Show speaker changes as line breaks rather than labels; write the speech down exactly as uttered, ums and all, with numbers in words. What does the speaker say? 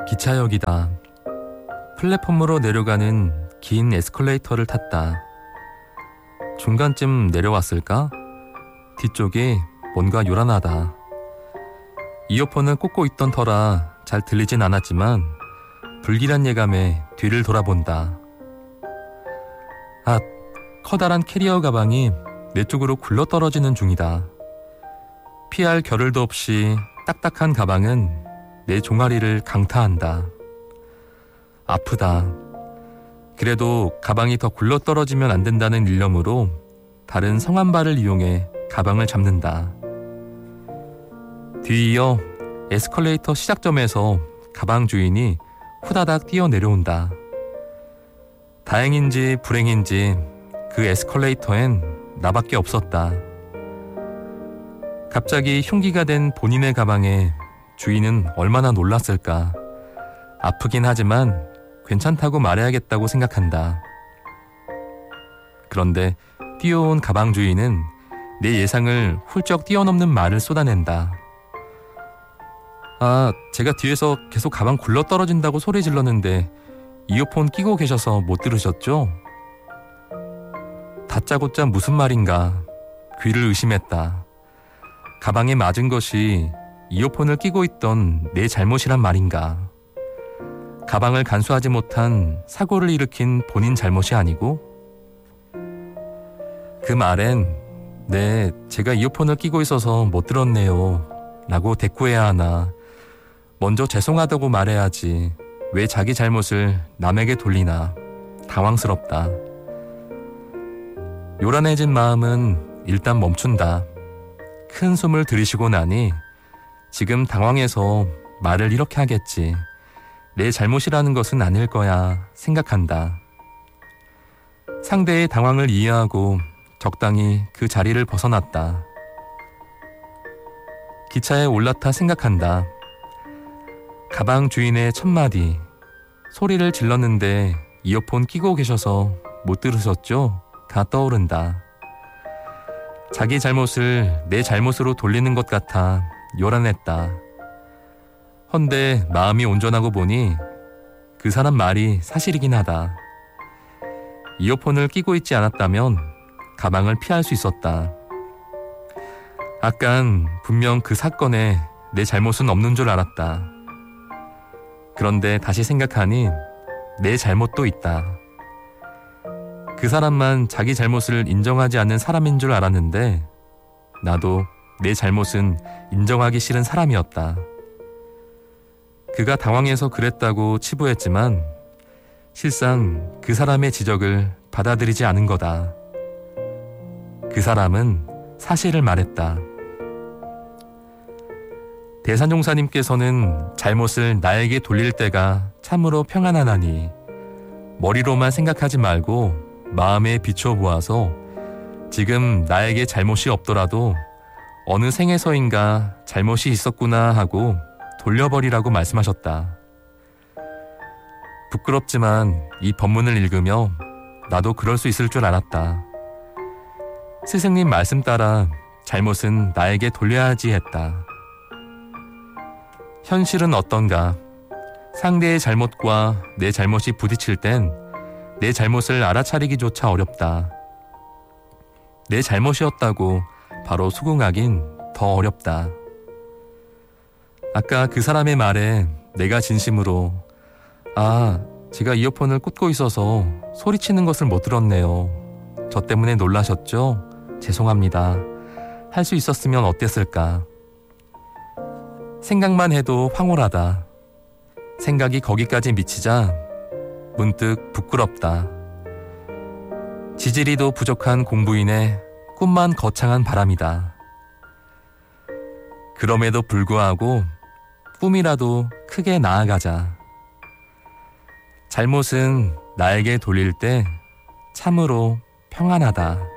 기차역이다. 플랫폼으로 내려가는 긴 에스컬레이터를 탔다. 중간쯤 내려왔을까? 뒤쪽이 뭔가 요란하다. 이어폰을 꽂고 있던 터라 잘 들리진 않았지만 불길한 예감에 뒤를 돌아본다. 아, 커다란 캐리어 가방이 내 쪽으로 굴러떨어지는 중이다. 피할 겨를도 없이 딱딱한 가방은 내 종아리를 강타한다. 아프다. 그래도 가방이 더 굴러떨어지면 안 된다는 일념으로 다른 성한발을 이용해 가방을 잡는다. 뒤이어 에스컬레이터 시작점에서 가방 주인이 후다닥 뛰어내려온다. 다행인지 불행인지 그 에스컬레이터엔 나밖에 없었다. 갑자기 흉기가 된 본인의 가방에 주인은 얼마나 놀랐을까. 아프긴 하지만 괜찮다고 말해야겠다고 생각한다. 그런데 뛰어온 가방 주인은 내 예상을 훌쩍 뛰어넘는 말을 쏟아낸다. 아, 제가 뒤에서 계속 가방 굴러떨어진다고 소리 질렀는데 이어폰 끼고 계셔서 못 들으셨죠? 다짜고짜 무슨 말인가 귀를 의심했다. 가방에 맞은 것이 이어폰을 끼고 있던 내 잘못이란 말인가. 가방을 간수하지 못한 사고를 일으킨 본인 잘못이 아니고? 그 말엔 네, 제가 이어폰을 끼고 있어서 못 들었네요 라고 대꾸해야 하나, 먼저 죄송하다고 말해야지 왜 자기 잘못을 남에게 돌리나 당황스럽다. 요란해진 마음은 일단 멈춘다. 큰 숨을 들이쉬고 나니 지금 당황해서 말을 이렇게 하겠지. 내 잘못이라는 것은 아닐 거야 생각한다. 상대의 당황을 이해하고 적당히 그 자리를 벗어났다. 기차에 올라타 생각한다. 가방 주인의 첫마디, 소리를 질렀는데 이어폰 끼고 계셔서 못 들으셨죠? 가 떠오른다. 자기 잘못을 내 잘못으로 돌리는 것 같아 요란했다. 헌데 마음이 온전하고 보니 그 사람 말이 사실이긴 하다. 이어폰을 끼고 있지 않았다면 가방을 피할 수 있었다. 아깐 분명 그 사건에 내 잘못은 없는 줄 알았다. 그런데 다시 생각하니 내 잘못도 있다. 그 사람만 자기 잘못을 인정하지 않는 사람인 줄 알았는데 나도 내 잘못은 인정하기 싫은 사람이었다. 그가 당황해서 그랬다고 치부했지만 실상 그 사람의 지적을 받아들이지 않은 거다. 그 사람은 사실을 말했다. 대산종사님께서는 잘못을 나에게 돌릴 때가 참으로 평안하나니 머리로만 생각하지 말고 마음에 비춰보아서 지금 나에게 잘못이 없더라도 어느 생에서인가 잘못이 있었구나 하고 돌려버리라고 말씀하셨다. 부끄럽지만 이 법문을 읽으며 나도 그럴 수 있을 줄 알았다. 스승님 말씀 따라 잘못은 나에게 돌려야지 했다. 현실은 어떤가? 상대의 잘못과 내 잘못이 부딪힐 땐 내 잘못을 알아차리기조차 어렵다. 내 잘못이었다고 바로 수긍하긴 더 어렵다. 아까 그 사람의 말에 내가 진심으로 아, 제가 이어폰을 꽂고 있어서 소리치는 것을 못 들었네요. 저 때문에 놀라셨죠? 죄송합니다. 할 수 있었으면 어땠을까? 생각만 해도 황홀하다. 생각이 거기까지 미치자 문득 부끄럽다. 지지리도 부족한 공부인의 꿈만 거창한 바람이다. 그럼에도 불구하고 꿈이라도 크게 나아가자. 잘못은 나에게 돌릴 때 참으로 평안하다.